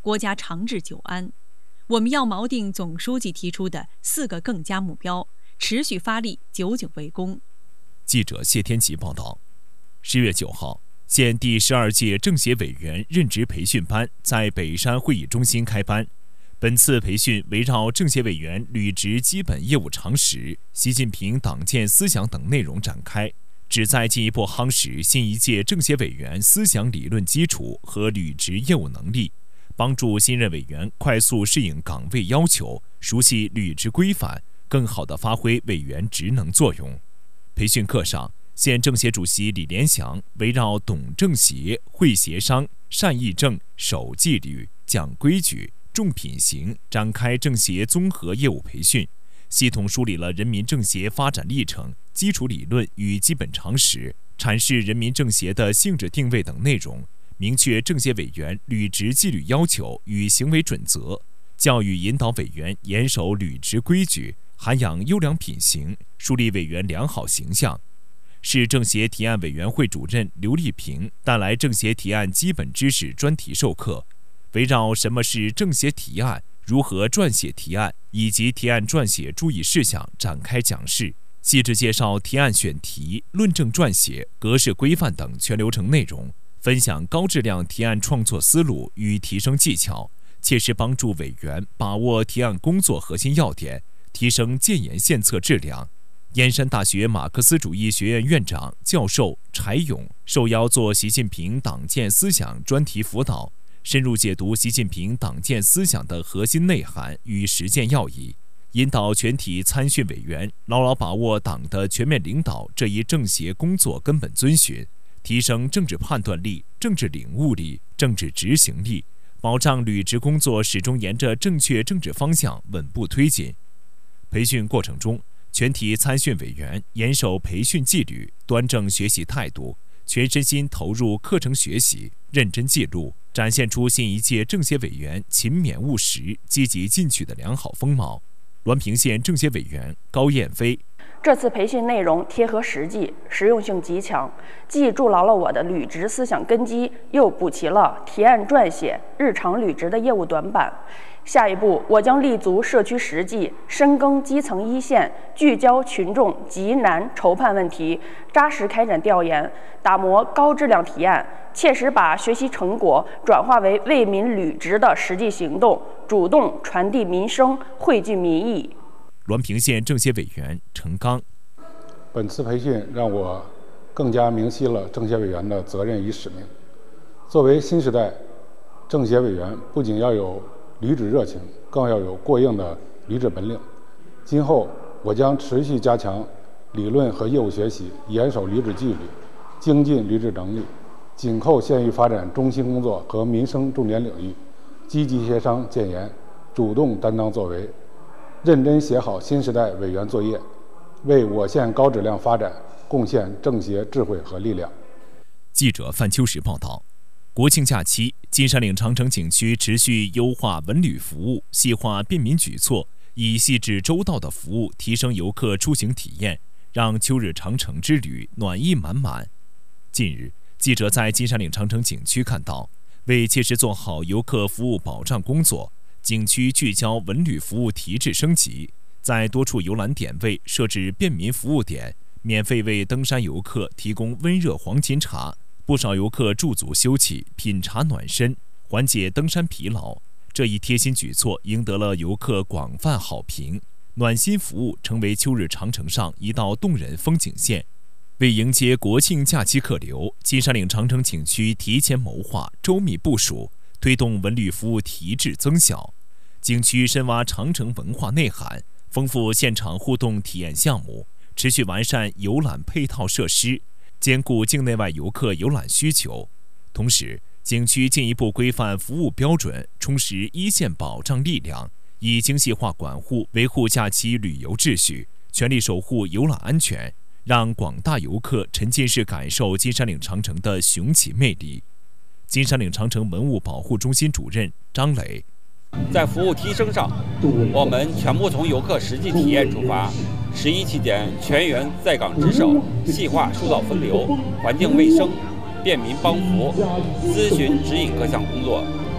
国家长治久安。我们要锚定总书记提出的4个更加目标，持续发力，久久为功。 记者谢天琪报道。10月9号，县第12届政协委员任职培训班在北山会议中心开班。本次培训围绕政协委员履职基本业务常识、习近平党建思想等内容展开，旨在进一步夯实新一届政协委员思想理论基础和履职业务能力，帮助新任委员快速适应岗位要求，熟悉履职规范，更好地发挥委员职能作用。培训课上，县政协主席李连祥围绕懂政协、会协商、善议政、守纪律、讲规矩、重品行展开政协综合业务培训，系统梳理了人民政协发展历程、基础理论与基本常识，阐释人民政协的性质定位等内容，明确政协委员履职纪律要求与行为准则，教育引导委员严守履职规矩，涵养优良品行，树立委员良好形象。市政协提案委员会主任刘丽萍带来政协提案基本知识专题授课，围绕什么是政协提案、如何撰写提案以及提案撰写注意事项展开讲示，细致介绍提案选题、论证撰写、格式规范等全流程内容，分享高质量提案创作思路与提升技巧，切实帮助委员把握提案工作核心要点，提升建言献策质量。燕山大学马克思主义学院院长、教授柴勇受邀做习近平党建思想专题辅导，深入解读习近平党建思想的核心内涵与实践要义，引导全体参训委员牢牢把握党的全面领导这一政协工作根本遵循，提升政治判断力、政治领悟力、政治执行力，保障履职工作始终沿着正确政治方向稳步推进。培训过程中，全体参训委员严守培训纪律，端正学习态度，全身心投入课程学习，认真记录，展现出新一届政协委员勤勉务实、积极进取的良好风貌。滦平县政协委员高燕飞： 这次培训内容贴合实际，实用性极强，既筑牢了我的履职思想根基，又补齐了提案撰写、日常履职的业务短板。下一步，我将立足社区实际，深耕基层一线，聚焦群众急难愁盼问题，扎实开展调研，打磨高质量提案，切实把学习成果转化为为民履职的实际行动，主动传递民生，汇聚民意。 滦平县政协委员陈刚： 本次培训让我更加明晰了政协委员的责任与使命。作为新时代政协委员，不仅要有履职热情，更要有过硬的履职本领。今后我将持续加强理论和业务学习，严守履职纪律，精进履职能力，紧扣县域发展中心工作和民生重点领域，积极协商建言，主动担当作为，认真写好新时代委员作业，为我县高质量发展贡献政协智慧和力量。 记者范秋实报道。国庆假期，金山岭长城景区持续优化文旅服务，细化便民举措，以细致周到的服务提升游客出行体验，让秋日长城之旅暖意满满。近日，记者在金山岭长城景区看到，为切实做好游客服务保障工作，景区聚焦文旅服务提质升级，在多处游览点位设置便民服务点，免费为登山游客提供温热黄芩茶。不少游客驻足休憩，品茶暖身，缓解登山疲劳。这一贴心举措赢得了游客广泛好评，暖心服务成为秋日长城上一道动人风景线。为迎接国庆假期客流，金山岭长城景区提前谋划，周密部署，推动文旅服务提质增效。景区深挖长城文化内涵，丰富现场互动体验项目，持续完善游览配套设施，兼顾境内外游客游览需求。同时，景区进一步规范服务标准，充实一线保障力量，以精细化管护维护假期旅游秩序，全力守护游览安全，让广大游客沉浸式感受金山岭长城的雄奇魅力。金山岭长城文物保护中心主任张磊： 在服务提升上，我们全部从游客实际体验出发，11期间全员在岗值守，细化疏导分流、环境卫生、便民帮扶、咨询指引各项工作，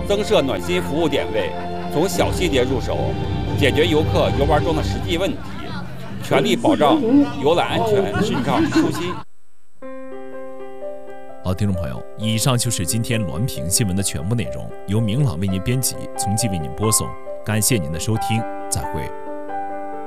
增设暖心服务点位，从小细节入手，解决游客游玩中的实际问题，全力保障游览安全、顺畅、舒心。 好，听众朋友，以上就是今天滦平新闻的全部内容，由明朗为您编辑，从即为您播送。感谢您的收听，再会。